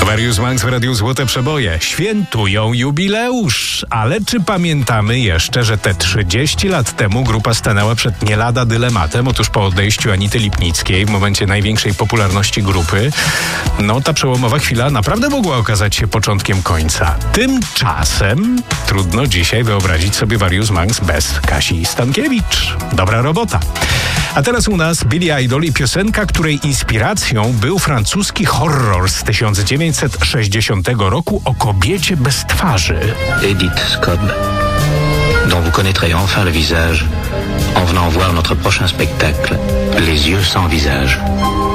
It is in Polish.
Warius Manx w Radiu Złote Przeboje. Świętują jubileusz. Ale czy pamiętamy jeszcze, że te 30 lat temu grupa stanęła przed nie lada dylematem? Otóż po odejściu Anity Lipnickiej, w momencie największej popularności grupy, ta przełomowa chwila naprawdę mogła okazać się początkiem końca. Tymczasem trudno dzisiaj wyobrazić sobie Warius Manx bez Kasi Stankiewicz. Dobra robota. A teraz u nas Billy Idol i piosenka, której inspiracją był francuski horror z 1960 roku o kobiecie bez twarzy. Edith Scott, dont vous connaîtrez enfin le visage en venant voir notre prochain spectacle, Les yeux sans visage.